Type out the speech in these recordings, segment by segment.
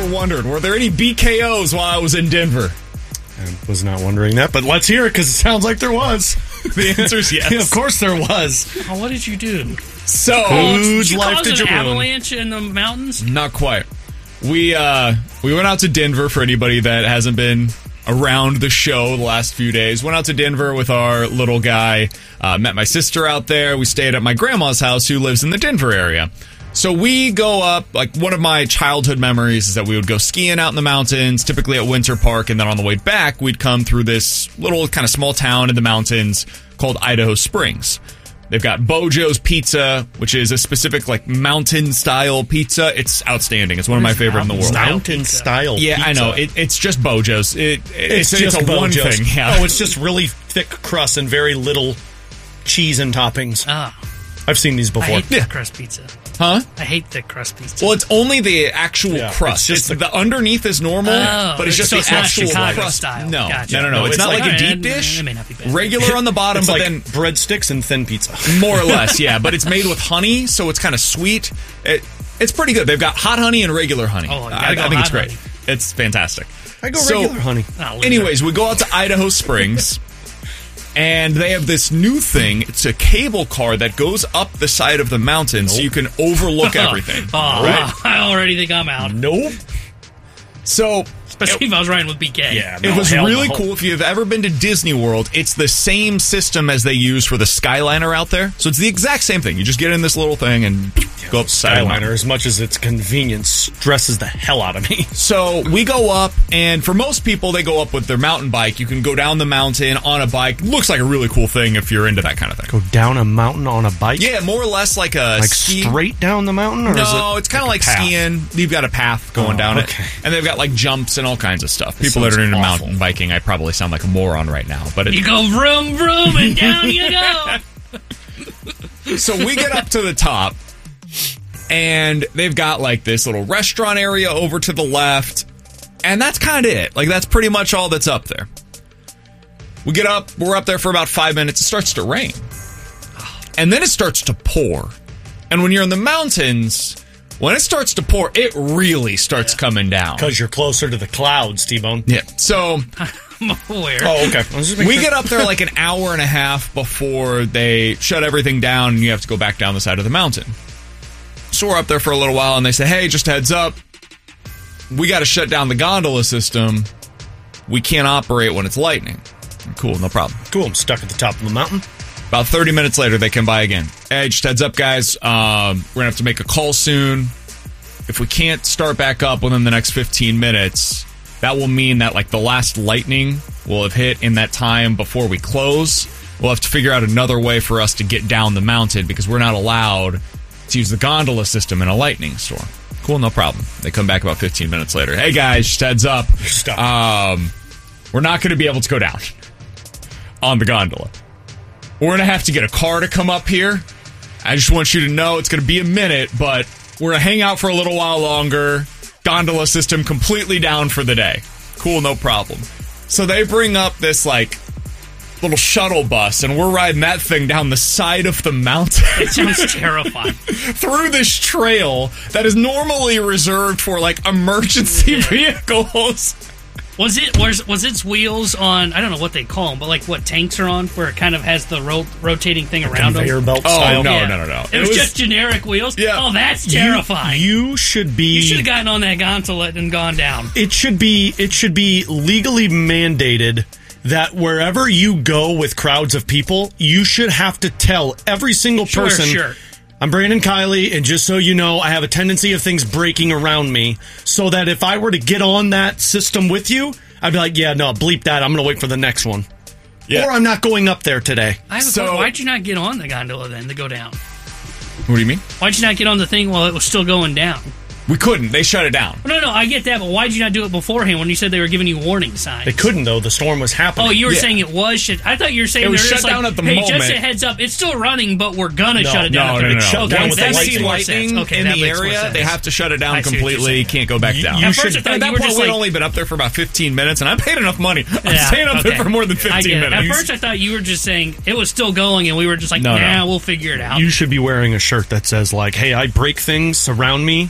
wondered, were there any BKOs while I was in Denver? I was not wondering that, but let's hear it because it sounds like there was. The answer is yes. Of course there was. Oh, what did you do? So, Did you life cause did an you ruin? avalanche in the mountains? not quite. We went out to Denver for anybody that hasn't been around the show the last few days. Went out to Denver with our little guy. Met my sister out there. We stayed at my grandma's house who lives in the Denver area. So we go up, like one of my childhood memories is that we would go skiing out in the mountains, typically at Winter Park, and then on the way back, we'd come through this little kind of small town in the mountains called Idaho Springs. They've got Bojo's Pizza, which is a specific like mountain-style pizza. It's outstanding. It's one of my favorite in the world. Mountain-style Yeah, pizza. I know. It's just Bojo's. It's just a one Bojo's. thing. Yeah. Oh, it's just really thick crust and very little cheese and toppings. Ah, I've seen these I before. hate thick crust pizza. Huh? I hate thick crust pizza. Well, it's only the actual Yeah, crust. it's just the underneath is normal, Oh, but it's just so the it's not actual Chicago crust. style. No, Gotcha. no. It's not like a Alright, deep dish. It may not be bad. Regular on the bottom, It's but like then breadsticks and thin pizza. more or less, yeah. But it's made with honey, so it's kind of sweet. It's pretty good. They've got hot honey and regular honey. Oh, you I gotta go think it's hot great. honey. It's fantastic. I go So- regular honey. Oh, loser. Anyways, we go out to Idaho Springs, and they have this new thing. It's a cable car that goes up the side of the mountain so you can overlook everything. Oh, I already think I'm out. Nope. So Especially if I was riding with BK. Yeah, it was hell really no. cool. If you've ever been to Disney World, it's the same system as they use for the Skyliner out there. So it's the exact same thing. You just get in this little thing and go up the side of the mountain. Skyliner, as much as its convenience, stresses the hell out of me. So we go up, and for most people, they go up with their mountain bike. You can go down the mountain on a bike. Looks like a really cool thing if you're into that kind of thing. Go down a mountain on a bike? Yeah, more or less like a Like ski. straight down the mountain? Or is No, it it's kind of like a path? skiing. You've got a path going down okay. it, and they've got like jumps and all kinds of stuff. People that sounds are into awful. mountain biking, I probably sound like a moron right now, but You go vroom, vroom, and down you go. so we get up to the top, and they've got like this little restaurant area over to the left, and that's kind of it. Like that's pretty much all that's up there. We get up, we're up there for about 5 minutes. It starts to rain, and then it starts to pour. And when you're in the mountains, when it starts to pour, it really starts coming down. Because you're closer to the clouds, T-Bone. Yeah. So I'm aware. Oh, okay. we get up there like an hour and a half before they shut everything down, and you have to go back down the side of the mountain. So we're up there for a little while, and they say, hey, just a heads up, we got to shut down the gondola system. We can't operate when it's lightning. Cool, no problem. Cool, I'm stuck at the top of the mountain. About 30 minutes later, they come by again. Hey, just heads up, guys. We're going to have to make a call soon. If we can't start back up within the next 15 minutes, that will mean that like the last lightning will have hit in that time before we close. We'll have to figure out another way for us to get down the mountain because we're not allowed to use the gondola system in a lightning storm. Cool, no problem. They come back about 15 minutes later. Hey, guys, just heads up. Stuck. We're not going to be able to go down on the gondola. We're going to have to get a car to come up here. I just want you to know it's going to be a minute, but we're going to hang out for a little while longer. Gondola system completely down for the day. Cool, no problem. So they bring up this, like, little shuttle bus, and we're riding that thing down the side of the mountain. It sounds terrifying. Through this trail that is normally reserved for, like, emergency vehicles. Was its wheels on? I don't know what they call them, but like what tanks are on, where it kind of has the rotating thing around them. Conveyor belt Oh, style. no. Yeah. It was just generic wheels. Yeah. Oh, that's terrifying. You should be. You should have gotten on that gondola and gone down. It should be legally mandated that wherever you go with crowds of people, you should have to tell every single person. Sure. I'm Brandon Kiley, and just so you know, I have a tendency of things breaking around me, so that if I were to get on that system with you, I'd be like, yeah, no, bleep that. I'm going to wait for the next one. Yeah. Or I'm not going up there today. I have a question. Why'd you not get on the gondola then to go down? What do you mean? Why'd you not get on the thing while it was still going down? We couldn't. They shut it down. No, I get that, but why'd you not do it beforehand when you said they were giving you warning signs? They couldn't, though. The storm was happening. Oh, you were Yeah. saying it was shut. I thought you were saying It was they were shut just like, down at the hey, moment. just a heads up, it's still running, but we're gonna shut it down. No. Okay, Once with they the that see makes more sense. lightning Okay, in that the makes more area, sense. they have to shut it down I see what you're completely. saying. Can't go back down. At first I thought At you that were point, just we'd like, only been up there for about 15 minutes, and I paid enough money. I'm Yeah, staying up okay. there for more than I 15 get it. minutes. At first I thought you were just saying it was still going, and we were just like, No. we'll figure it out. You should be wearing a shirt that says, like, hey, I break things around me with my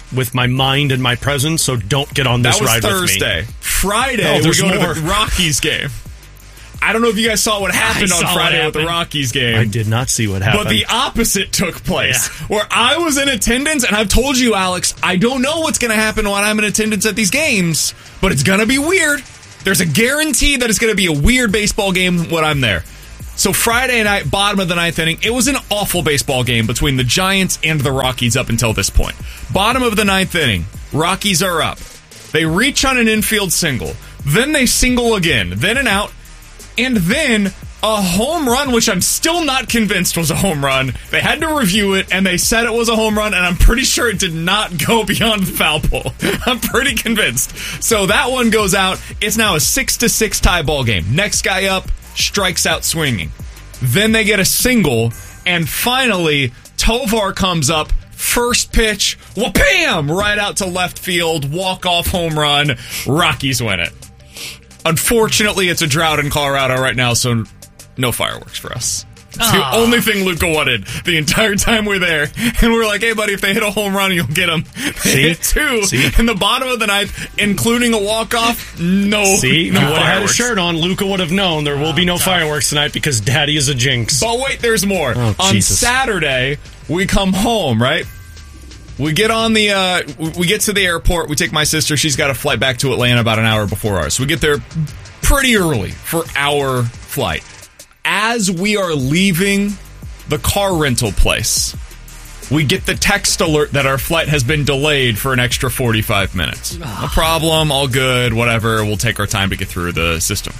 mind and my presence, so don't get on this ride with me. That was Thursday. Friday, we go to the Rockies game. I don't know if you guys saw what happened on Friday with the Rockies game. I did not see what happened. But the opposite took place, where I was in attendance, and I've told you, Alex, I don't know what's going to happen when I'm in attendance at these games, but it's going to be weird. There's a guarantee that it's going to be a weird baseball game when I'm there. So Friday night, bottom of the ninth inning, it was an awful baseball game between the Giants and the Rockies up until this point. Bottom of the ninth inning, Rockies are up. They reach on an infield single. Then they single again. Then an out. And then a home run, which I'm still not convinced was a home run. They had to review it, and they said it was a home run, and I'm pretty sure it did not go beyond the foul pole. I'm pretty convinced. So that one goes out. It's now a 6-6 tie ball game. Next guy up, strikes out swinging. Then they get a single, and finally, Tovar comes up. First pitch, wha-bam! Right out to left field, walk-off home run. Rockies win it. Unfortunately, it's a drought in Colorado right now, so no fireworks for us. It's the only thing Luca wanted the entire time we're there. And we're like, hey, buddy, if they hit a home run, you'll get them. They hit two in the bottom of the ninth, including a walk-off. No fireworks. You would have had a shirt on, Luca would have known there will be no fireworks tonight because Daddy is a jinx. But wait, there's more. On Saturday, we come home, right? We get on we get to the airport. We take my sister. She's got a flight back to Atlanta about an hour before ours. So we get there pretty early for our flight. As we are leaving the car rental place, we get the text alert that our flight has been delayed for an extra 45 minutes. No problem, all good, whatever. We'll take our time to get through the system.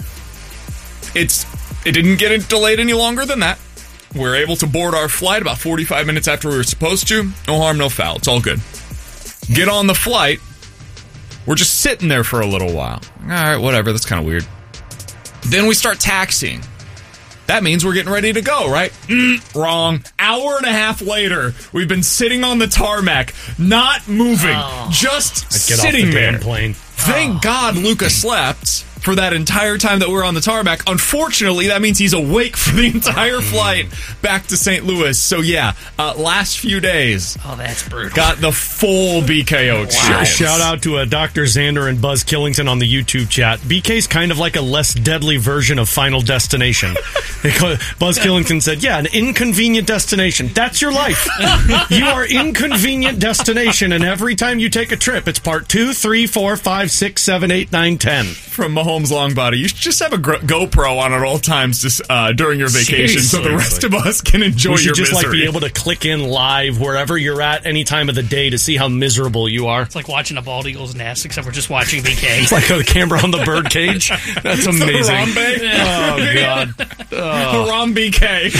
It didn't get delayed any longer than that. We're able to board our flight about 45 minutes after we were supposed to. No harm, no foul. It's all good. Get on the flight. We're just sitting there for a little while. All right, whatever. That's kind of weird. Then we start taxiing. That means we're getting ready to go, right? Wrong. Hour and a half later, we've been sitting on the tarmac, not moving, just sitting there. Damn plane. Thank God Luca slept for that entire time that we were on the tarmac. Unfortunately, that means he's awake for the entire flight back to St. Louis. So yeah, last few days. Oh, that's brutal. Got the full BKO experience. Shout out to Dr. Xander and Buzz Killington on the YouTube chat. BK's kind of like a less deadly version of Final Destination. Buzz Killington said, yeah, an inconvenient destination. That's your life. You are inconvenient destination, and every time you take a trip, it's part 2, 3, 4, 5, 6, 7, 8, 9, 10. From Mahomes' long body. You should just have a GoPro on at all times during your vacation so the rest of us can enjoy your misery. You should just be able to click in live wherever you're at any time of the day to see how miserable you are. It's like watching a bald eagle's nest, except we're just watching BK. It's like the camera on the bird cage. That's amazing. Harambe? Oh, God. Harambe BK.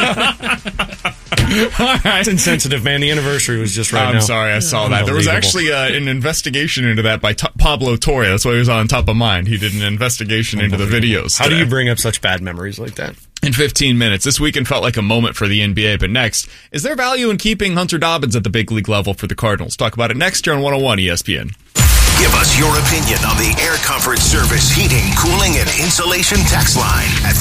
All right. It's insensitive, man. The anniversary was just right now. I'm sorry, I saw that. There was actually an investigation into that by Pablo Torre. That's why he was on top of mind. He did an investigation into the videos. How do you bring up such bad memories like that? In 15 minutes. This weekend felt like a moment for the NBA, but next, is there value in keeping Hunter Dobbins at the big league level for the Cardinals? Talk about it next year on 101 ESPN. Give us your opinion on the Air Comfort Service heating, cooling, and insulation text line at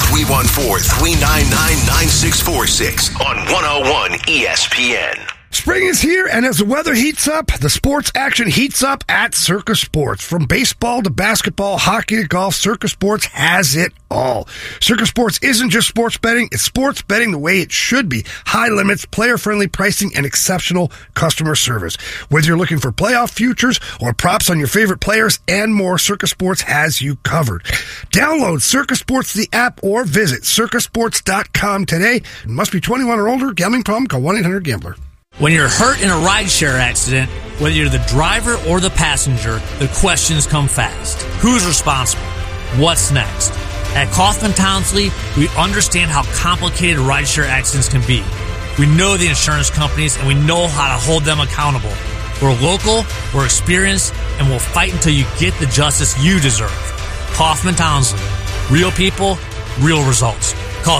314-399-9646 on 101 ESPN. Spring is here, and as the weather heats up, the sports action heats up at Circa Sports. From baseball to basketball, hockey to golf, Circa Sports has it all. Circa Sports isn't just sports betting, it's sports betting the way it should be. High limits, player-friendly pricing, and exceptional customer service. Whether you're looking for playoff futures or props on your favorite players and more, Circa Sports has you covered. Download Circa Sports, the app, or visit circasports.com today. It must be 21 or older. Gambling problem? Call 1-800-GAMBLER. When you're hurt in a rideshare accident, whether you're the driver or the passenger, the questions come fast. Who's responsible? What's next? At Kaufman Townsley, we understand how complicated rideshare accidents can be. We know the insurance companies, and we know how to hold them accountable. We're local, we're experienced, and we'll fight until you get the justice you deserve. Kaufman Townsley. Real people, real results. Call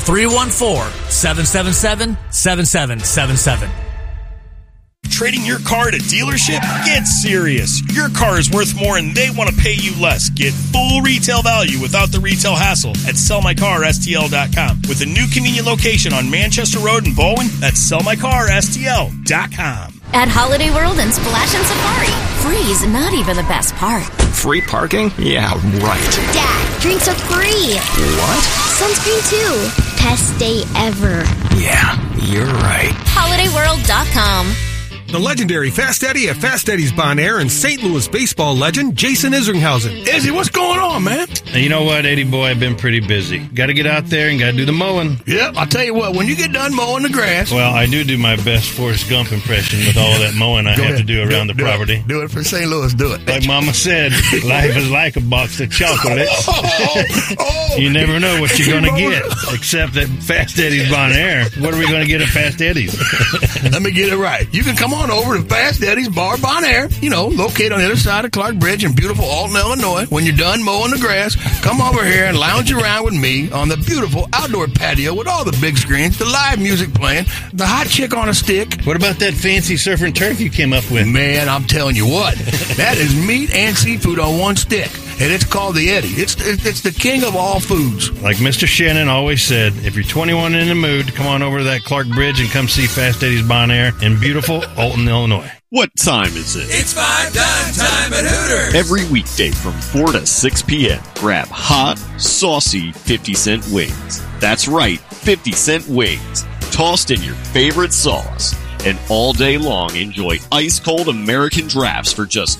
314-777-7777. Trading your car at a dealership? Get serious. Your car is worth more and they want to pay you less. Get full retail value without the retail hassle at sellmycarstl.com. With a new convenient location on Manchester Road in Bowen, that's sellmycarstl.com. At Holiday World and Splash and Safari, free is not even the best part. Free parking? Yeah, right. Dad, drinks are free. What? Sunscreen too. Best day ever. Yeah, you're right. HolidayWorld.com. The legendary Fast Eddie at Fast Eddie's Bon Air and St. Louis baseball legend Jason Isringhausen. Izzy, what's going on, man? Now, you know what, Eddie boy, I've been pretty busy. Got to get out there and got to do the mowing. Yep, I'll tell you what, when you get done mowing the grass... Well, I do my best Forrest Gump impression with all that mowing I have to do around the property. Do it for St. Louis, do it. Like Mama said, life is like a box of chocolates. You never know what you're going to get, except at Fast Eddie's Bon Air. What are we going to get at Fast Eddie's? Let me get it right. You can come on over to Fast Eddie's Bar Bon Air, located on the other side of Clark Bridge in beautiful Alton, Illinois. When you're done mowing the grass, come over here and lounge around with me on the beautiful outdoor patio with all the big screens, the live music playing, the hot chick on a stick. What about that fancy surf and turf you came up with? Man, I'm telling you what, that is meat and seafood on one stick. And it's called the Eddie. It's the king of all foods. Like Mr. Shannon always said, if you're 21 and in the mood, come on over to that Clark Bridge and come see Fast Eddie's Bon Air in beautiful Alton, Illinois. What time is it? It's 5 dime time at Hooters. Every weekday from 4 to 6 p.m. Grab hot, saucy 50-cent wings. That's right, 50-cent wings. Tossed in your favorite sauce. And all day long, enjoy ice-cold American drafts for just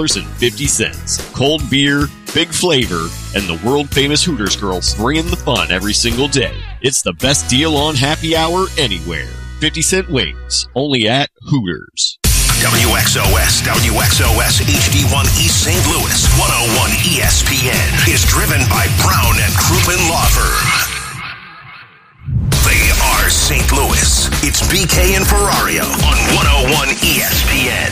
$2.50. Cold beer, big flavor, and the world-famous Hooters girls bringing the fun every single day. It's the best deal on happy hour anywhere. 50-cent wings, only at Hooters. WXOS HD1 East St. Louis 101 ESPN is driven by Brown and Crouppen Law Firm. They are St. Louis. It's BK and Ferrario on 101 ESPN.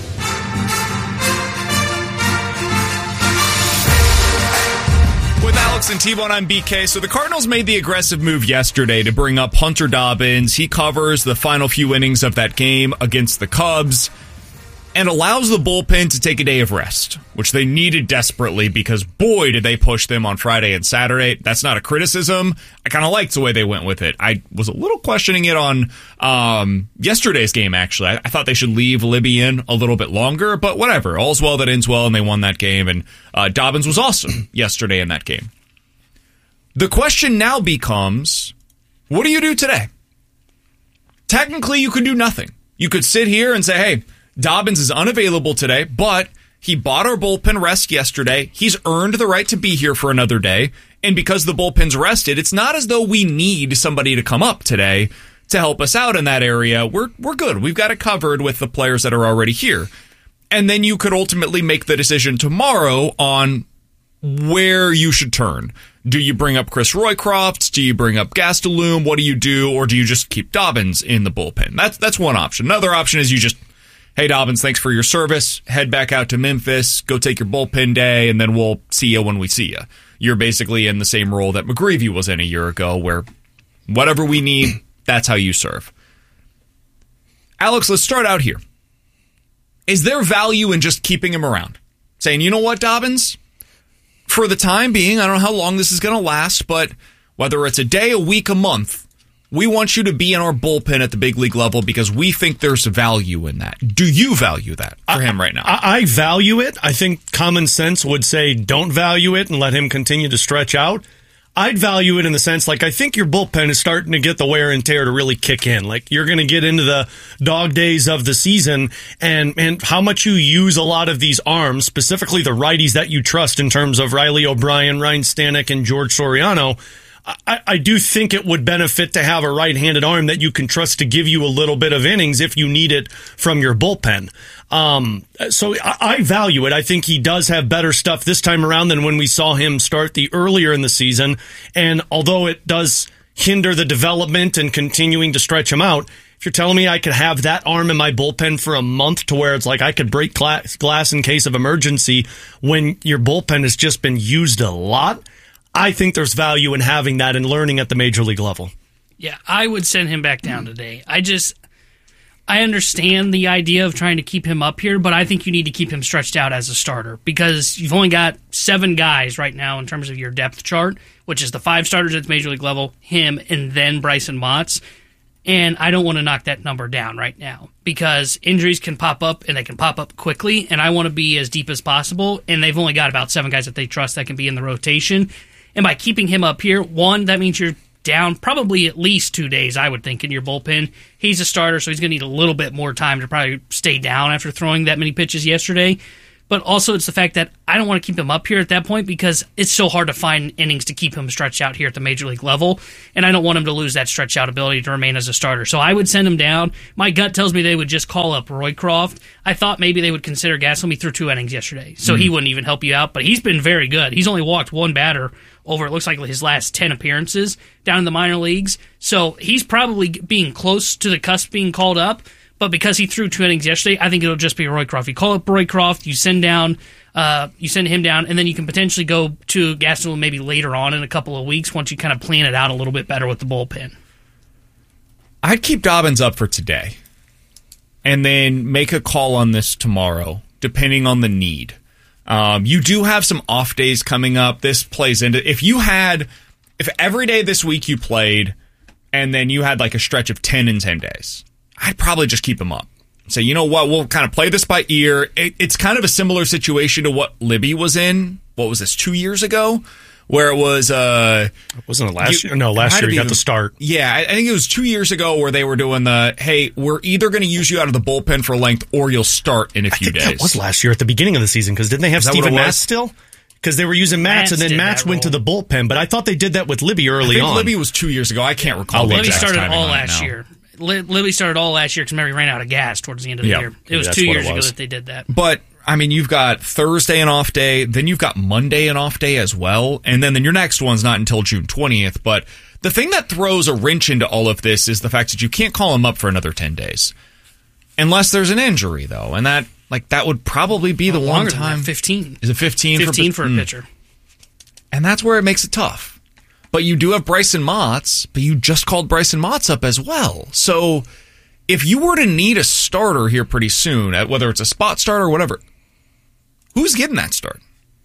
With Alex and T-Bone, I'm BK. So the Cardinals made the aggressive move yesterday to bring up Hunter Dobbins. He covers the final few innings of that game against the Cubs and allows the bullpen to take a day of rest, which they needed desperately because, boy, did they push them on Friday and Saturday. That's not a criticism. I kind of liked the way they went with it. I was a little questioning it on yesterday's game, actually. I thought they should leave Libby in a little bit longer, but whatever. All's well that ends well, and they won that game, and Dobbins was awesome yesterday in that game. The question now becomes, what do you do today? Technically, you could do nothing. You could sit here and say, hey, Dobbins is unavailable today, but he bought our bullpen rest yesterday. He's earned the right to be here for another day. And because the bullpen's rested, it's not as though we need somebody to come up today to help us out in that area. We're good. We've got it covered with the players that are already here. And then you could ultimately make the decision tomorrow on where you should turn. Do you bring up Chris Roycroft? Do you bring up Gastelum? What do you do? Or do you just keep Dobbins in the bullpen? That's one option. Another option is you just, hey, Dobbins, thanks for your service. Head back out to Memphis. Go take your bullpen day, and then we'll see you when we see you. You're basically in the same role that McGreevy was in a year ago, where whatever we need, that's how you serve. Alex, let's start out here. Is there value in just keeping him around? Saying, you know what, Dobbins? For the time being, I don't know how long this is going to last, but whether it's a day, a week, a month, we want you to be in our bullpen at the big league level because we think there's value in that. Do you value that for him right now? I value it. I think common sense would say don't value it and let him continue to stretch out. I'd value it in the sense, like, I think your bullpen is starting to get the wear and tear to really kick in. Like, you're going to get into the dog days of the season, and how much you use a lot of these arms, specifically the righties that you trust in terms of Riley O'Brien, Ryan Stanek, and George Soriano. I do think it would benefit to have a right-handed arm that you can trust to give you a little bit of innings if you need it from your bullpen. So I value it. I think he does have better stuff this time around than when we saw him start the earlier in the season. And although it does hinder the development and continuing to stretch him out, if you're telling me I could have that arm in my bullpen for a month to where it's like I could break glass in case of emergency when your bullpen has just been used a lot, I think there's value in having that and learning at the major league level. Yeah, I would send him back down today. I understand the idea of trying to keep him up here, but I think you need to keep him stretched out as a starter because you've only got 7 guys right now in terms of your depth chart, which is the 5 starters at the major league level, him, and then Bryson Motts. And I don't want to knock that number down right now because injuries can pop up and they can pop up quickly. And I want to be as deep as possible. And they've only got about 7 guys that they trust that can be in the rotation. And by keeping him up here, one, that means you're down probably at least 2 days, I would think, in your bullpen. He's a starter, so he's going to need a little bit more time to probably stay down after throwing that many pitches yesterday. But also it's the fact that I don't want to keep him up here at that point because it's so hard to find innings to keep him stretched out here at the major league level, and I don't want him to lose that stretch out ability to remain as a starter. So I would send him down. My gut tells me they would just call up Roycroft. I thought maybe they would consider Gasolin. He threw 2 innings yesterday, so he wouldn't even help you out, but he's been very good. He's only walked 1 batter over, it looks like, his last 10 appearances down in the minor leagues, so he's probably being close to the cusp being called up. But because he threw 2 innings yesterday, I think it'll just be Roycroft. You call up Roycroft, you send him down, and then you can potentially go to Gasolin maybe later on in a couple of weeks once you kind of plan it out a little bit better with the bullpen. I'd keep Dobbins up for today and then make a call on this tomorrow, depending on the need. You do have some off days coming up. This plays into if every day this week you played and then you had like a stretch of 10 in 10 days, I'd probably just keep him up. Say, you know what, we'll kind of play this by ear. It's kind of a similar situation to what Libby was in. What was this, 2 years ago? Where it was... Wasn't it last year? No, last year you got the start. Yeah, I think it was 2 years ago where they were doing hey, we're either going to use you out of the bullpen for length or you'll start in a few days. That was last year at the beginning of the season, because didn't they have Steven Matz still? Because they were using Matz, and then Matz went to the bullpen. But I thought they did that with Libby early on. Libby was 2 years ago. I can't recall. Libby started all last year. Libby started all last year because Mary ran out of gas towards the end of the year. It was 2 years ago that they did that. But, I mean, you've got Thursday an off day, then you've got Monday an off day as well, and then your next one's not until June 20th. But the thing that throws a wrench into all of this is the fact that you can't call him up for another 10 days. Unless there's an injury, though, and that would probably be the one time. 15. Is it 15? 15 for a pitcher. And that's where it makes it tough. But you do have Bryson Motts, but you just called Bryson Motts up as well. So if you were to need a starter here pretty soon, whether it's a spot starter or whatever, who's getting that start?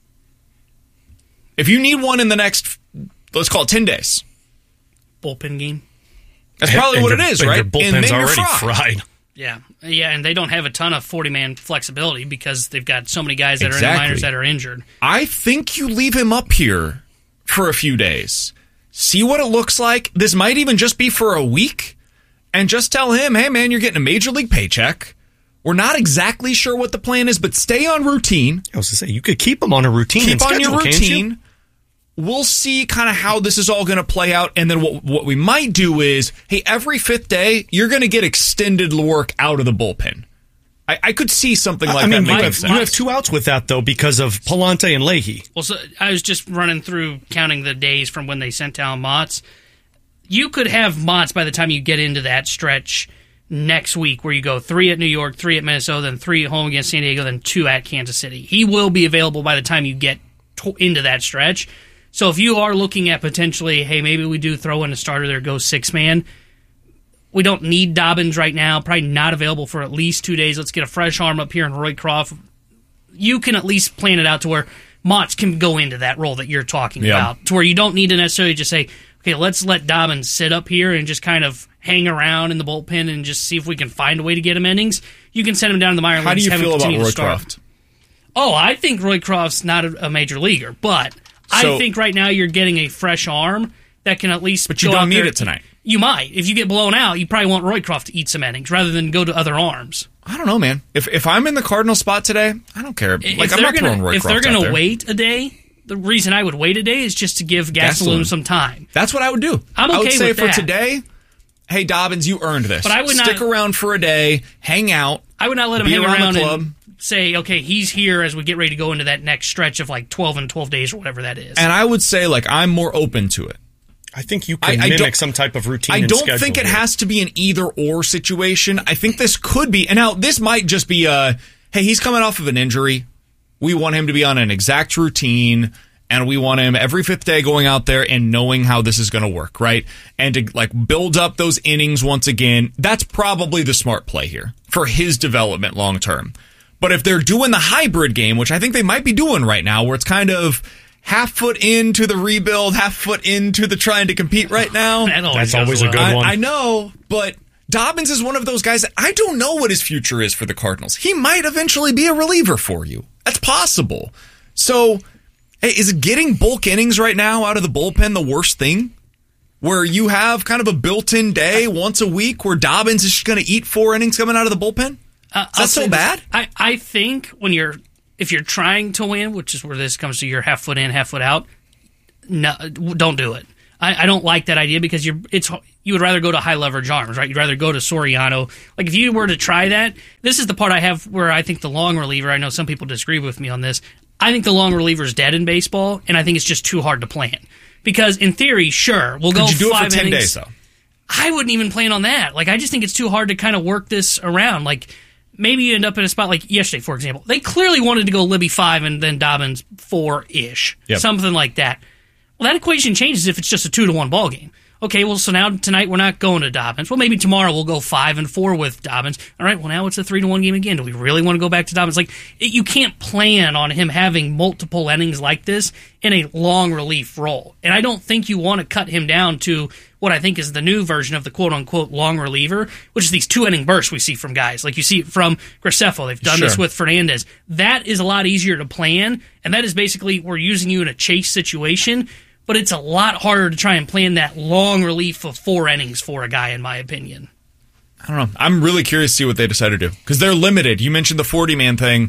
If you need one in the next, let's call it 10 days. Bullpen game. That's probably what it is, right? Your bullpen's already fried. Yeah, and they don't have a ton of 40-man flexibility because they've got so many guys that are in the minors that are injured. I think you leave him up here for a few days. See what it looks like. This might even just be for a week. And just tell him, hey, man, you're getting a major league paycheck. We're not exactly sure what the plan is, but stay on routine. I was going to say, you could keep him on a routine. Keep on your routine. We'll see kind of how this is all going to play out. And then what we might do is, hey, every 5th day, you're going to get extended work out of the bullpen. I could see something like that making sense. You have 2 outs with that, though, because of Palante and Leahy. Well, so I was just running through, counting the days from when they sent down Motts. You could have Motts by the time you get into that stretch next week where you go 3 at New York, 3 at Minnesota, then 3 at home against San Diego, then 2 at Kansas City. He will be available by the time you get into that stretch. So if you are looking at potentially, hey, maybe we do throw in a starter there, go 6-man, we don't need Dobbins right now. Probably not available for at least 2 days. Let's get a fresh arm up here in Roycroft. You can at least plan it out to where Motts can go into that role that you're talking about, to where you don't need to necessarily just say, okay, let's let Dobbins sit up here and just kind of hang around in the bullpen and just see if we can find a way to get him innings. You can send him down to the minor leagues. How do you feel about Roycroft? Oh, I think Roycroft's not a major leaguer, but I think right now you're getting a fresh arm that can at least. But you don't need it tonight. You might. If you get blown out, you probably want Roycroft to eat some innings rather than go to other arms. I don't know, man. If I'm in the Cardinal spot today, I don't care. I'm not throwing Roycroft. If they're going to wait a day, the reason I would wait a day is just to give Gasolin some time. That's what I would do. I'm okay I would say with that. For today, hey, Dobbins, you earned this. But I would stick around for a day, hang out. I would not let him hang around and say, okay, he's here as we get ready to go into that next stretch of like 12 and 12 days or whatever that is. And I would say, I'm more open to it. I think you can mimic some type of routine. I don't think it has to be an either-or situation. I think this could be, and now this might just be hey, he's coming off of an injury. We want him to be on an exact routine, and we want him every 5th day going out there and knowing how this is going to work, right? And to build up those innings once again. That's probably the smart play here for his development long term. But if they're doing the hybrid game, which I think they might be doing right now, where it's kind of, half foot into the rebuild, half foot into the trying to compete right now. That's always a good one. I know, but Dobbins is one of those guys that I don't know what his future is for the Cardinals. He might eventually be a reliever for you. That's possible. So, hey, is getting bulk innings right now out of the bullpen the worst thing? Where you have kind of a built-in day once a week where Dobbins is just going to eat 4 innings coming out of the bullpen? Is that so bad? I think if you're trying to win, which is where this comes to your half foot in, half foot out, no, don't do it. I don't like that idea because you would rather go to high leverage arms, right? You'd rather go to Soriano. Like if you were to try that, this is the part I have where I think the long reliever, I know some people disagree with me on this, I think the long reliever is dead in baseball, and I think it's just too hard to plan. Because in theory, sure, we'll go 5 innings. Could you do it for 10 days, though? I wouldn't even plan on that. Like, I just think it's too hard to kind of work this around. Like, maybe you end up in a spot like yesterday, for example. They clearly wanted to go Libby 5 and then Dobbins 4-ish. Yep. Something like that. Well, that equation changes if it's just a 2-1 ball game. Okay, well, so now tonight we're not going to Dobbins. Well, maybe tomorrow we'll go 5-4 with Dobbins. All right, well, now it's a 3-1 game again. Do we really want to go back to Dobbins? Like, you can't plan on him having multiple innings like this in a long relief role. And I don't think you want to cut him down to what I think is the new version of the quote-unquote long reliever, which is these 2-inning bursts we see from guys. Like you see it from Graceffo. They've done this with Fernandez. That is a lot easier to plan, and that is basically we're using you in a chase situation. But it's a lot harder to try and plan that long relief of 4 innings for a guy, in my opinion. I don't know. I'm really curious to see what they decide to do. Because they're limited. You mentioned the 40-man thing.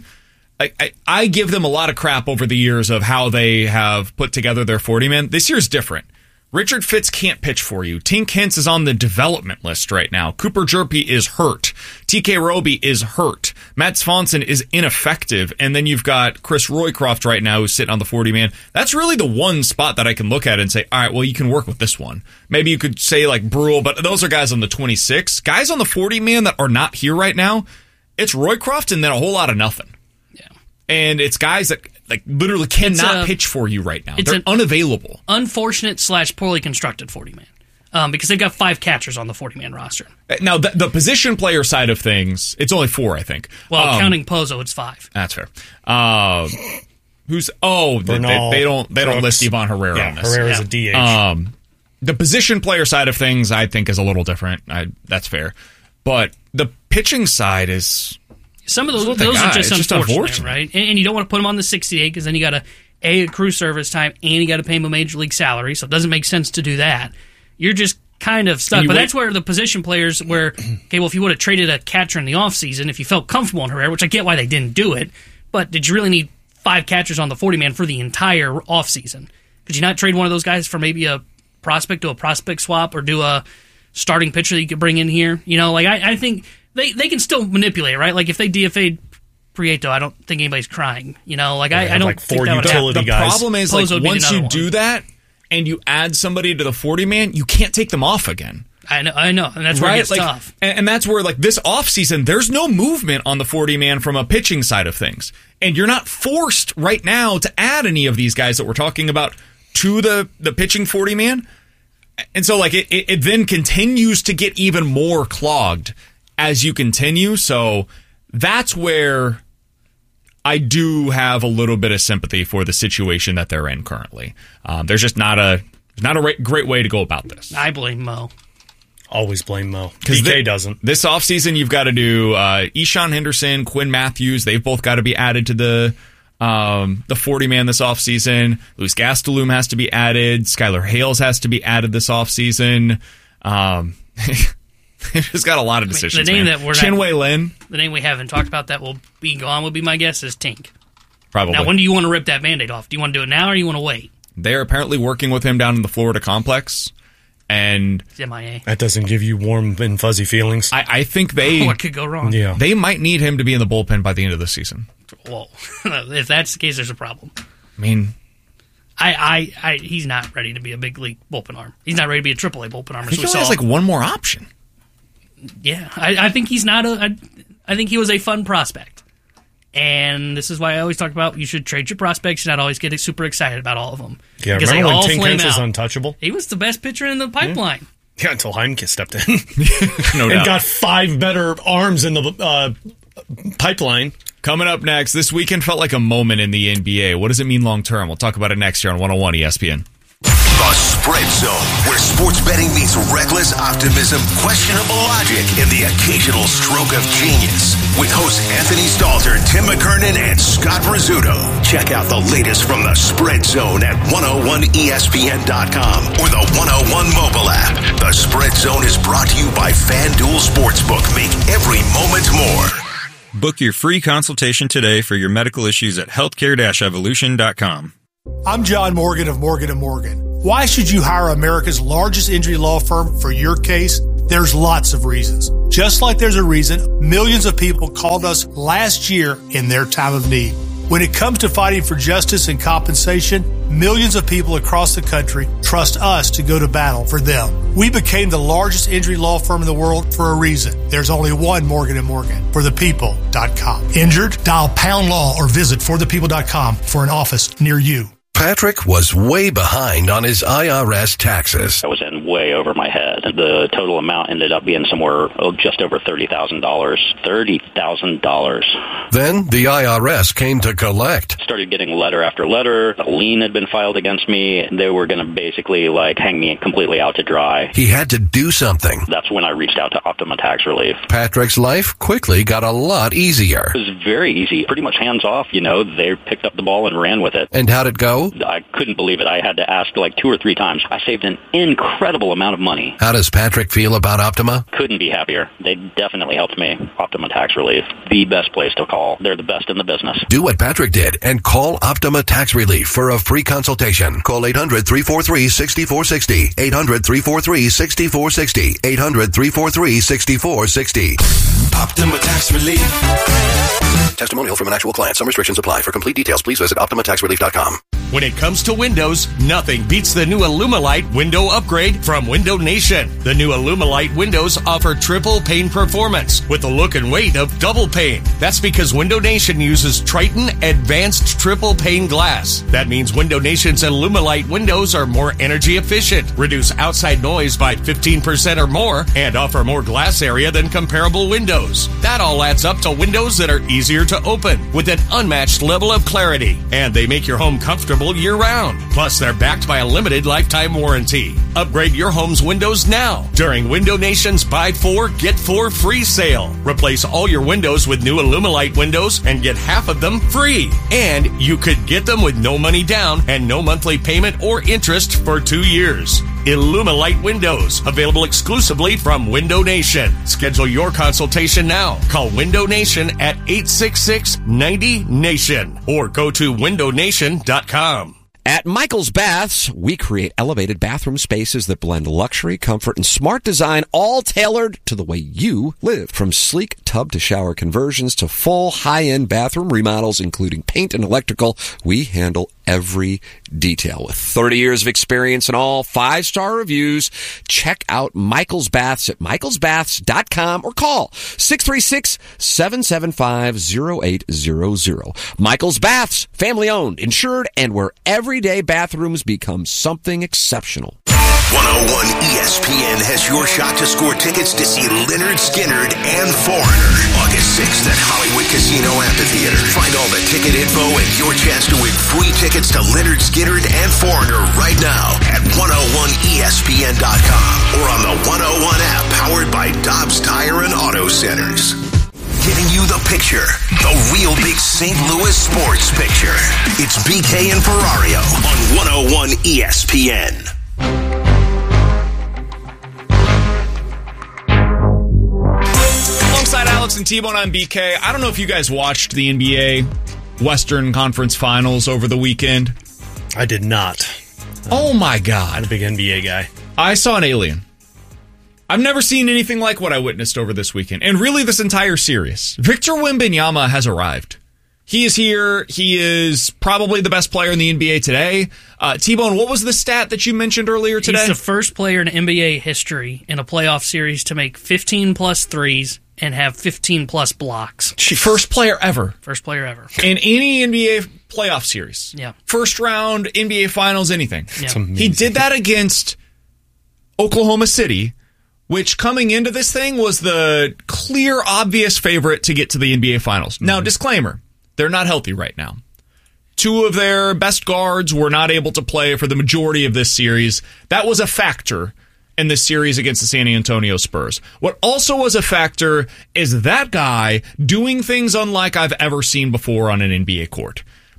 I give them a lot of crap over the years of how they have put together their 40-man. This year's different. Richard Fitz can't pitch for you. Tink Hintz is on the development list right now. Cooper Jerpy is hurt. TK Roby is hurt. Matt Swanson is ineffective. And then you've got Chris Roycroft right now who's sitting on the 40-man. That's really the one spot that I can look at and say, all right, well, you can work with this one. Maybe you could say like Brule, but those are guys on the 26. Guys on the 40-man that are not here right now, it's Roycroft and then a whole lot of nothing. Yeah. And it's guys that like literally cannot pitch for you right now. They're unavailable. Unfortunate / poorly constructed 40-man. Because they've got 5 catchers on the 40-man roster. Now, the position player side of things, it's only 4, I think. Well, counting Pozo, it's 5. That's fair. They don't list Ivan Herrera on this. Herrera's a DH. The position player side of things, I think, is a little different. That's fair. But the pitching side is... Some of those are just unfortunate, right? And you don't want to put them on the 68 because then you got to accrue service time and you got to pay them a major league salary, so it doesn't make sense to do that. You're just kind of stuck. But that's where the position players okay, well, if you would have traded a catcher in the offseason, if you felt comfortable in Herrera, which I get why they didn't do it, but did you really need 5 catchers on the 40-man for the entire offseason? Could you not trade one of those guys for maybe a prospect to a prospect swap or do a starting pitcher that you could bring in here? You know, like I think... They can still manipulate, right? Like if they DFA'd Prieto, I don't think anybody's crying. You know, like I don't like 4 think that utility would guys. The problem is like once you do that and you add somebody to the 40-man, you can't take them off again. I know, and that's where it gets tough. And that's where like this offseason, there's no movement on the 40-man from a pitching side of things, and you're not forced right now to add any of these guys that we're talking about to the pitching 40-man, and so like it then continues to get even more clogged as you continue. So that's where I do have a little bit of sympathy for the situation that they're in currently. There's just not a great way to go about this. I blame Mo. Always blame Mo. DK doesn't. This offseason, you've got to do Eshawn Henderson, Quinn Matthews. They've both got to be added to the 40-man this offseason. Luis Gastelum has to be added. Skylar Hales has to be added this offseason. It's got a lot of decisions. Chinwei Lin. The name we haven't talked about that will be gone would be my guess is Tink. Probably. Now, when do you want to rip that Band-Aid off? Do you want to do it now or do you want to wait? They're apparently working with him down in the Florida complex. And it's MIA. That doesn't give you warm and fuzzy feelings. I think what could go wrong? Yeah. They might need him to be in the bullpen by the end of the season. Well, if that's the case, there's a problem. I mean... he's not ready to be a big league bullpen arm. He's not ready to be a AAA bullpen arm. He only has like one more option. Yeah, I think he's not I think he was a fun prospect. And this is why I always talk about you should trade your prospects. You not always get super excited about all of them. Yeah, because remember when Tink Hintz was untouchable? He was the best pitcher in the pipeline. Yeah, until Heineke stepped in. No doubt. And got 5 better arms in the pipeline. Coming up next, this weekend felt like a moment in the NBA. What does it mean long term? We'll talk about it next year on 101 ESPN. The Spread Zone, where sports betting meets reckless optimism, questionable logic, and the occasional stroke of genius. With hosts Anthony Stalter, Tim McKernan, and Scott Rizzuto. Check out the latest from the Spread Zone at 101ESPN.com or the 101 mobile app. The Spread Zone is brought to you by FanDuel Sportsbook. Make every moment more. Book your free consultation today for your medical issues at healthcare-evolution.com. I'm John Morgan of Morgan & Morgan. Why should you hire America's largest injury law firm for your case? There's lots of reasons. Just like there's a reason millions of people called us last year in their time of need. When it comes to fighting for justice and compensation, millions of people across the country trust us to go to battle for them. We became the largest injury law firm in the world for a reason. There's only one Morgan & Morgan. ForThePeople.com. Injured? Dial #law or visit ForThePeople.com for an office near you. Patrick was way behind on his IRS taxes. I was in way over my head. The total amount ended up being somewhere just over $30,000. $30,000. Then the IRS came to collect. Started getting letter after letter. A lien had been filed against me. They were going to basically hang me completely out to dry. He had to do something. That's when I reached out to Optima Tax Relief. Patrick's life quickly got a lot easier. It was very easy. Pretty much hands off, They picked up the ball and ran with it. And how'd it go? I couldn't believe it. I had to ask 2 or 3 times. I saved an incredible amount of money. How does Patrick feel about Optima? Couldn't be happier. They definitely helped me. Optima Tax Relief, the best place to call. They're the best in the business. Do what Patrick did and call Optima Tax Relief for a free consultation. Call 800-343-6460. 800-343-6460. 800-343-6460. Optima Tax Relief. Testimonial from an actual client. Some restrictions apply. For complete details, please visit OptimaTaxRelief.com. When it comes to windows, nothing beats the new Illumilite window upgrade from Window Nation. The new Illumilite windows offer triple pane performance with the look and weight of double pane. That's because Window Nation uses Triton Advanced Triple Pane Glass. That means Window Nation's Illumilite windows are more energy efficient, reduce outside noise by 15% or more, and offer more glass area than comparable windows. That all adds up to windows that are easier to open with an unmatched level of clarity, and they make your home comfortable year-round. Plus, they're backed by a limited lifetime warranty. Upgrade your home's windows now during Window Nation's Buy 4, Get 4 free sale. Replace all your windows with new Illumilite windows and get half of them free. And you could get them with no money down and no monthly payment or interest for 2 years. Illumilite windows, available exclusively from Window Nation. Schedule your consultation now. Call Window Nation at 866-90-NATION or go to windownation.com. At Michael's Baths, we create elevated bathroom spaces that blend luxury, comfort, and smart design, all tailored to the way you live. From sleek tub to shower conversions to full high-end bathroom remodels, including paint and electrical, we handle every detail. With 30 years of experience and all 5-star reviews, check out Michael's Baths at michaelsbaths.com or call 636-775-0800. Michael's Baths, family owned, insured, and where everyday bathrooms become something exceptional. 101 ESPN has your shot to score tickets to see Lynyrd Skynyrd and Foreigner August 6th at Hollywood Casino Amphitheater. Find all the ticket info and your chance to win free tickets to Lynyrd Skynyrd and Foreigner right now at 101ESPN.com or on the 101 app powered by Dobbs Tire and Auto Centers. Giving you the picture, the real big St. Louis sports picture. It's BK and Ferrario on 101 ESPN. Alongside Alex and T-Bone on BK, I don't know if you guys watched the NBA Western Conference Finals over the weekend. I did not. Oh my God. I'm a big NBA guy. I saw an alien. I've never seen anything like what I witnessed over this weekend, and really this entire series. Victor Wembanyama has arrived. He is here. He is probably the best player in the NBA today. T-Bone, what was the stat that you mentioned earlier today? He's the first player in NBA history in a playoff series to make 15-plus threes and have 15-plus blocks. First player ever. First player ever. In any NBA playoff series. Yeah. First round, NBA Finals, anything. Yeah. He did that against Oklahoma City, which coming into this thing was the clear, obvious favorite to get to the NBA Finals. Now, disclaimer, they're not healthy right now. 2 of their best guards were not able to play for the majority of this series. That was a factor in this series against the San Antonio Spurs. What also was a factor is that guy doing things unlike I've ever seen before on an NBA court.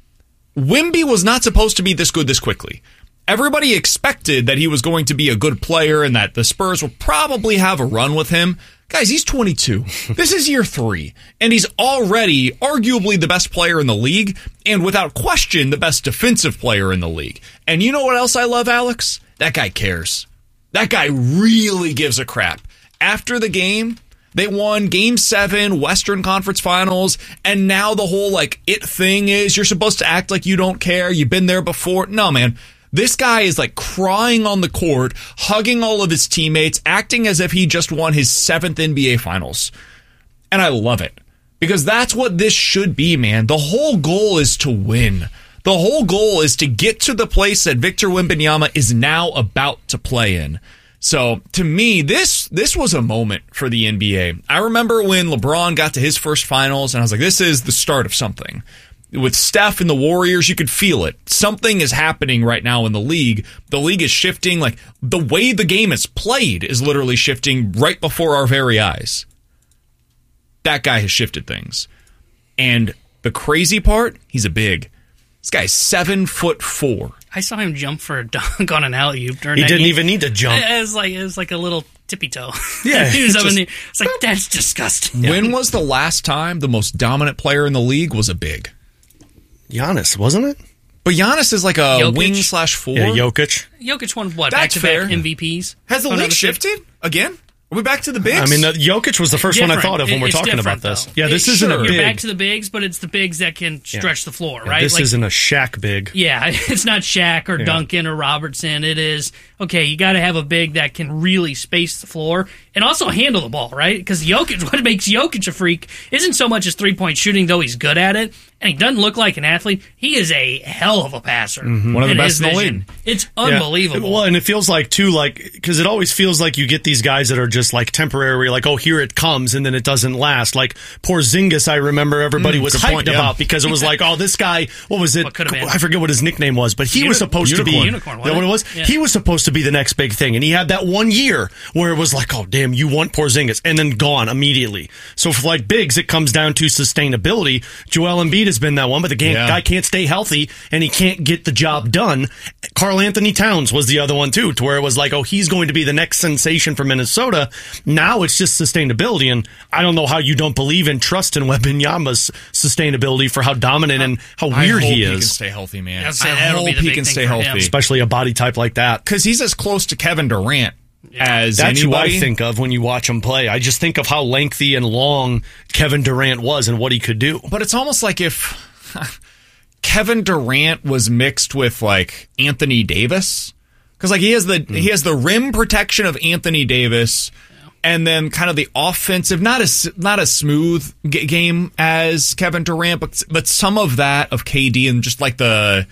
Wemby was not supposed to be this good this quickly. Everybody expected that he was going to be a good player and that the Spurs would probably have a run with him. Guys, he's 22. This is year 3, and he's already arguably the best player in the league, and without question, the best defensive player in the league. And you know what else I love, Alex? That guy cares. That guy really gives a crap. After the game, they won Game 7, Western Conference Finals, and now the whole, it thing is you're supposed to act like you don't care, you've been there before. No, man. This guy is crying on the court, hugging all of his teammates, acting as if he just won his 7th NBA Finals. And I love it. Because that's what this should be, man. The whole goal is to win. The whole goal is to get to the place that Victor Wembanyama is now about to play in. So, to me, this was a moment for the NBA. I remember when LeBron got to his first finals, and I was like, this is the start of something. With Steph and the Warriors, you could feel it. Something is happening right now in the league. The league is shifting. The way the game is played is literally shifting right before our very eyes. That guy has shifted things. And the crazy part, he's a big. This guy's 7'4". I saw him jump for a dunk on an alley-oop during He that didn't game. even need to jump. It was like a little tippy toe. Yeah. It's like, that's disgusting. When was the last time the most dominant player in the league was a big? Giannis, wasn't it? But Giannis is like a Jokic. wing/4. Yeah, Jokic. Jokic won what? That's Back-to-back fair. MVPs? Has the league shifted again? Are we back to the bigs? I mean, Jokic was the first one I thought of when we're It's talking about different, this. though. Yeah, this isn't a You're big. back to the bigs, but it's the bigs that can stretch the floor, right? This isn't a Shaq big. Yeah, it's not Shaq or Duncan or Robertson. It is, okay, you got to have a big that can really space the floor and also handle the ball, right? Because Jokic, what makes Jokic a freak isn't so much his three-point shooting, though he's good at it, and he doesn't look like an athlete. He is a hell of a passer. One of the best in the vision. league. It's unbelievable. Well, and it feels like, too, because it always feels like you get these guys that are just temporary, where you're like, oh, here it comes, and then it doesn't last. Like Porzingis, I remember everybody was hyped about because it was like, oh, this guy, what was it? What could have been? I forget what his nickname was, but he was supposed to be. Unicorn, Is that what it was? Yeah. He was supposed to be the next big thing, and he had that 1 year where it was like, oh, damn, you want Porzingis, and then gone immediately. So for bigs, it comes down to sustainability. Joel Embiid has been that one, but the guy can't stay healthy, and he can't get the job done. Karl Anthony Towns was the other one, too, to where it was like, oh, he's going to be the next sensation for Minnesota. Now it's just sustainability, and I don't know how you don't believe and trust in Wembanyama's sustainability for how dominant and how weird he is. He can stay healthy, man. Yeah, I that'll be hope the he big can thing stay for him. healthy. Especially a body type like that. Because he's as close to Kevin Durant as That's anybody. who I think of when you watch him play. I just think of how lengthy and long Kevin Durant was and what he could do. But it's almost like if Kevin Durant was mixed with Anthony Davis, because he has the rim protection of Anthony Davis, and then kind of the offensive, not as smooth game as Kevin Durant, but some of that of KD, and just the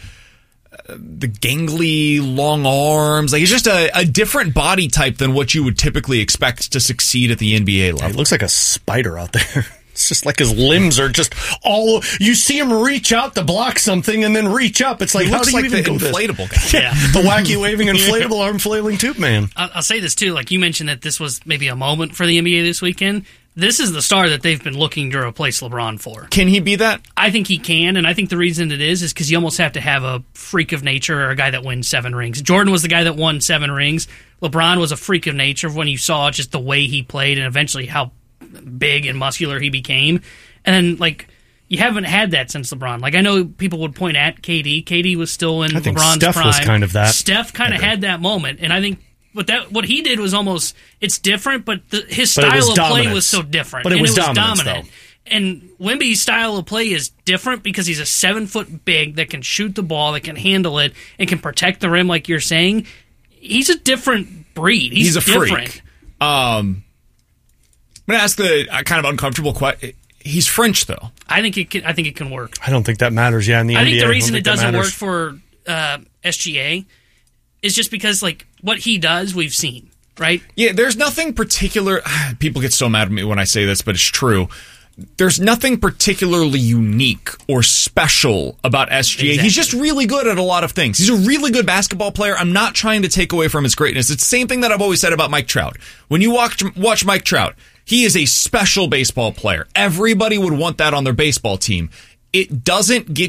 gangly long arms. He's just a different body type than what you would typically expect to succeed at the NBA level. He looks like a spider out there. It's just like his limbs are just all. You see him reach out to block something and then reach up. It's like, he how looks do you like even the do inflatable this? guy. Yeah. The wacky waving inflatable arm flailing tube man. I'll say this too, you mentioned that this was maybe a moment for the NBA this weekend. This is the star that they've been looking to replace LeBron for. Can he be that? I think he can, and I think the reason it is because you almost have to have a freak of nature or a guy that wins 7 rings. Jordan was the guy that won 7 rings. LeBron was a freak of nature when you saw just the way he played and eventually how big and muscular he became. And then, you haven't had that since LeBron. I know people would point at KD. KD was still in I think LeBron's Steph prime. was kind of that. Steph kind of had that moment, and I think what he did was almost, it's different, but his But it was style of play dominance. was so different. But it and was it was dominance, dominant. And Wemby's style of play is different because he's a 7-foot big that can shoot the ball, that can handle it, and can protect the rim, like you're saying. He's a different breed. He's a different. freak. I'm going to ask the kind of uncomfortable question. He's French, though. I think it can work. I don't think that matters. Yeah, in the NBA, I think the reason don't it think that doesn't work matters. for SGA is just because what he does, we've seen. right? Yeah, there's nothing particular. People get so mad at me when I say this, but it's true. There's nothing particularly unique or special about SGA. Exactly. He's just really good at a lot of things. He's a really good basketball player. I'm not trying to take away from his greatness. It's the same thing that I've always said about Mike Trout. When you watch Mike Trout, he is a special baseball player. Everybody would want that on their baseball team. It doesn't get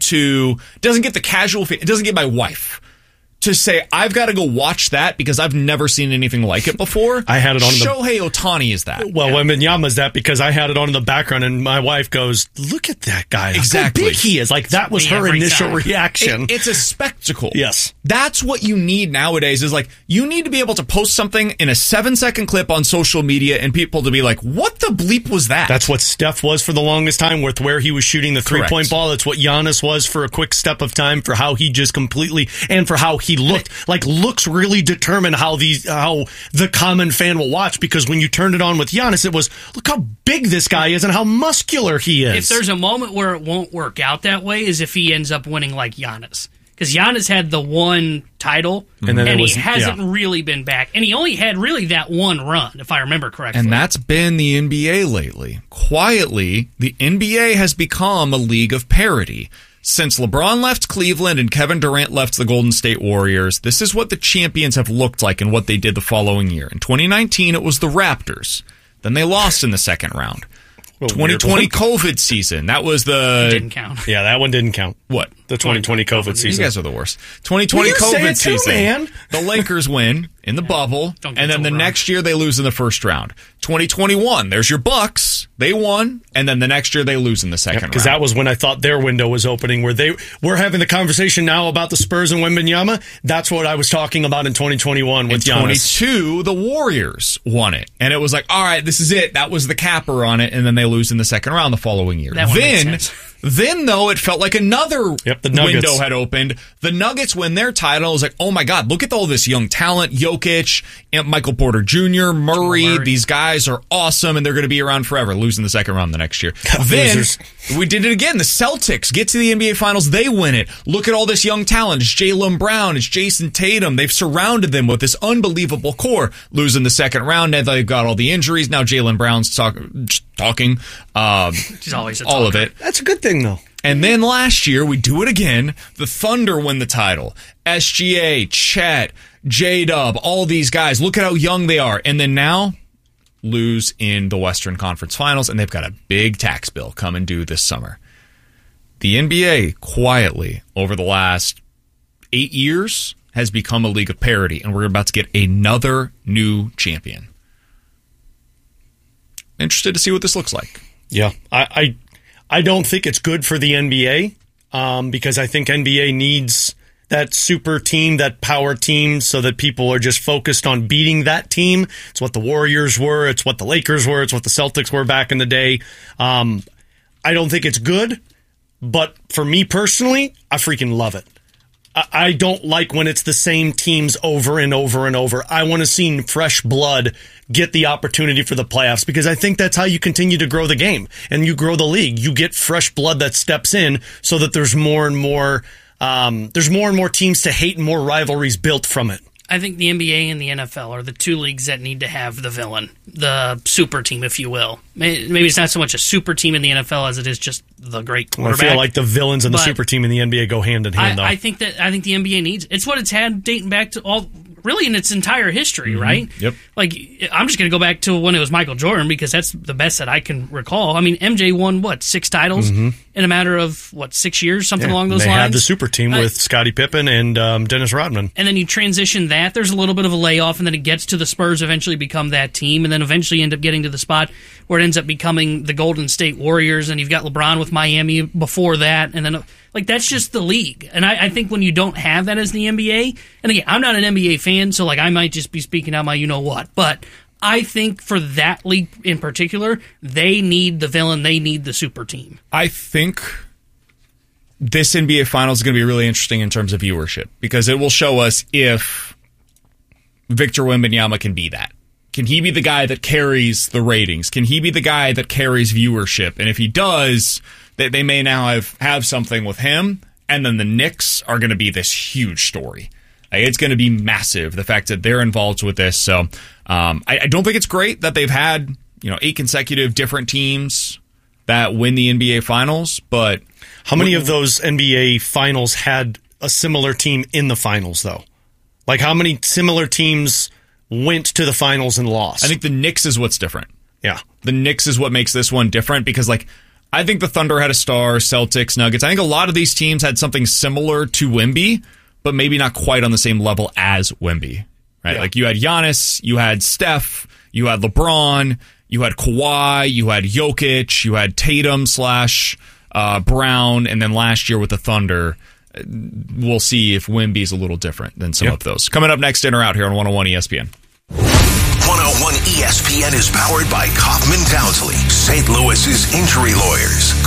the casual, it doesn't get my wife to say, I've got to go watch that because I've never seen anything like it before. I had it on Shohei Ohtani is that. Well, Wembanyama is that because I had it on in the background and my wife goes, look at that guy. Exactly. How big he is. Like, that was her initial reaction. It's a spectacle. Yes. That's what you need nowadays is like, you need to be able to post something in a 7-second clip on social media and people to be like, what the bleep was that? That's what Steph was for the longest time with where he was shooting the three-point ball. That's what Giannis was for a quick step of time, for how he just completely, and for how he looked. Like, looks really determine how the common fan will watch, because when you turned it on with Giannis, it was, look how big this guy is and how muscular he is. If there's a moment where it won't work out that way is if he ends up winning like Giannis. Because Giannis had the one title, and he hasn't really been back. And he only had really that one run, if I remember correctly. And that's been the NBA lately. Quietly, the NBA has become a league of parity. Since LeBron left Cleveland and Kevin Durant left the Golden State Warriors, this is what the champions have looked like and what they did the following year. In 2019, it was the Raptors. Then they lost in the second round. 2020 COVID season. That was the... It didn't count. Yeah, that one didn't count. What? The 2020 COVID season. You guys are the worst. 2020 COVID season. Man. The Lakers win in the bubble, and then the next year they lose in the first round. 2021, there's your Bucks. They won, and then the next year they lose in the second round. Because that was when I thought their window was opening, where we're having the conversation now about the Spurs and Wembanyama. That's what I was talking about in 2021 with Giannis. In 2022, the Warriors won it, and it was like, all right, this is it. That was the capper on it, and then they lose in the second round the following year. Then, though, it felt like another window had opened. The Nuggets win their title. It was like, oh my God, look at all this young talent. Jokic, and Michael Porter Jr., Murray. These guys are awesome, and they're going to be around forever. Losing the second round the next year. Then we did it again. The Celtics get to the NBA Finals. They win it. Look at all this young talent. It's Jaylen Brown. It's Jason Tatum. They've surrounded them with this unbelievable core. Losing the second round. Now they've got all the injuries. Now Jaylen Brown's talking. She's always a all of it. That's a good thing, though. And then last year, we do it again. The Thunder win the title. SGA, Chet, J-Dub, all these guys. Look at how young they are. And then now, lose in the Western Conference Finals, and they've got a big tax bill coming due this summer. The NBA, quietly, over the last 8 years, has become a league of parity, and we're about to get another new champion. Interested to see what this looks like. Yeah, I don't think it's good for the NBA because I think NBA needs that super team, that power team, so that people are just focused on beating that team. It's what the Warriors were. It's what the Lakers were. It's what the Celtics were back in the day. I don't think it's good, but for me personally, I freaking love it. I don't like when it's the same teams over and over and over. I want to see fresh blood get the opportunity for the playoffs because I think that's how you continue to grow the game and you grow the league. You get fresh blood that steps in so that there's more and more teams to hate and more rivalries built from it. I think the NBA and the NFL are the two leagues that need to have the villain, the super team, if you will. Maybe it's not so much a super team in the NFL as it is just the great quarterback. I feel like the villains and the super team in the NBA go hand in hand, though. I think the NBA needs it's what it's had dating back to all really in its entire history, right? Yep. Like I'm just going to go back to when it was Michael Jordan because that's the best that I can recall. I mean, MJ won 6 titles in a matter of 6 years, something along those lines. They had the super team with Scottie Pippen and Dennis Rodman. And then you transition that. There's a little bit of a layoff, and then it gets to the Spurs eventually become that team, and then eventually end up getting to the spot where it ends up becoming the Golden State Warriors, and you've got LeBron with Miami before that, and then that's just the league. And I think when you don't have that as the NBA, and again, I'm not an NBA fan, so I might just be speaking out my you-know-what, but I think for that league in particular, they need the villain, they need the super team. I think this NBA Finals is going to be really interesting in terms of viewership because it will show us if Victor Wembanyama can be that. Can he be the guy that carries the ratings? Can he be the guy that carries viewership? And if he does, they may now have something with him, and then the Knicks are going to be this huge story. It's going to be massive, the fact that they're involved with this. So I don't think it's great that they've had 8 consecutive different teams that win the NBA Finals. But how many of those NBA Finals had a similar team in the finals, though? Like, how many similar teams went to the finals and lost? I think the Knicks is what's different. Yeah. The Knicks is what makes this one different because, I think the Thunder had a star, Celtics, Nuggets. I think a lot of these teams had something similar to Wemby, but maybe not quite on the same level as Wemby. Right? Yeah. You had Giannis, you had Steph, you had LeBron, you had Kawhi, you had Jokic, you had Tatum / Brown, and then last year with the Thunder, we'll see if Wemby is a little different than some of those. Coming up next, in or out here on 101 ESPN. 101 ESPN is powered by Kaufman Townsley, St. Louis's injury lawyers.